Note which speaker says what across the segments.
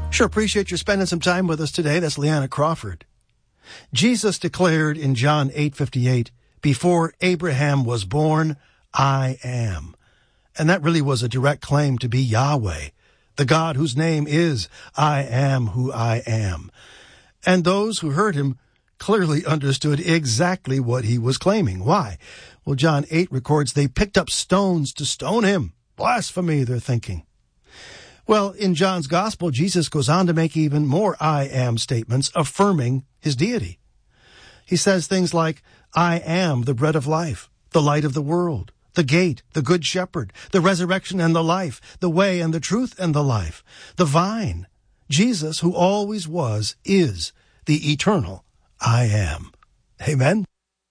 Speaker 1: Sure appreciate you spending some time with us today. That's Leanna Crawford. Jesus declared in John 8:58, before Abraham was born, I am. And that really was a direct claim to be Yahweh, the God whose name is I am who I am. And those who heard him clearly understood exactly what he was claiming. Why? Well, John 8 records they picked up stones to stone him. Blasphemy, they're thinking. Well, in John's gospel, Jesus goes on to make even more I am statements affirming his deity. He says things like, I am the bread of life, the light of the world, the gate, the good shepherd, the resurrection and the life, the way and the truth and the life, the vine. Jesus, who always was, is the eternal I am. Amen.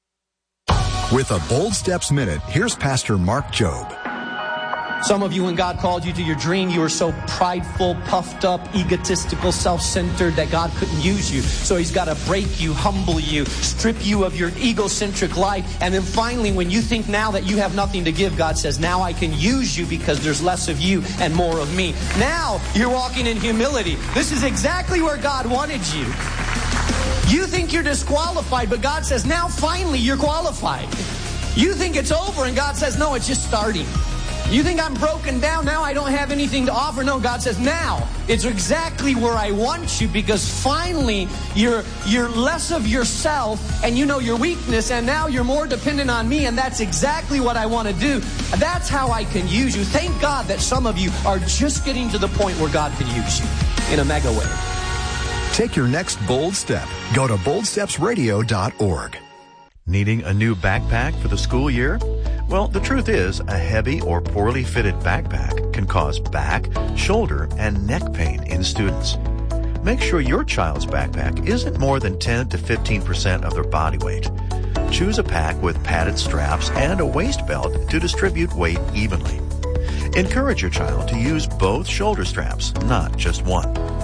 Speaker 2: With a Bold Steps Minute, here's Pastor Mark Jobe.
Speaker 3: Some of you, when God called you to your dream, you were so prideful, puffed up, egotistical, self-centered that God couldn't use you. So he's got to break you, humble you, strip you of your egocentric life. And then finally, when you think now that you have nothing to give, God says, now I can use you because there's less of you and more of me. Now you're walking in humility. This is exactly where God wanted you. You think you're disqualified, but God says, now finally you're qualified. You think it's over, and God says, no, it's just starting. You think I'm broken down, now I don't have anything to offer. No, God says, now it's exactly where I want you, because finally you're less of yourself and you know your weakness, and now you're more dependent on me, and that's exactly what I want to do. That's how I can use you. Thank God that some of you are just getting to the point where God can use you in a mega way.
Speaker 2: Take your next bold step. Go to boldstepsradio.org.
Speaker 4: Needing a new backpack for the school year? Well, the truth is, a heavy or poorly fitted backpack can cause back, shoulder, and neck pain in students. Make sure your child's backpack isn't more than 10 to 15% of their body weight. Choose a pack with padded straps and a waist belt to distribute weight evenly. Encourage your child to use both shoulder straps, not just one.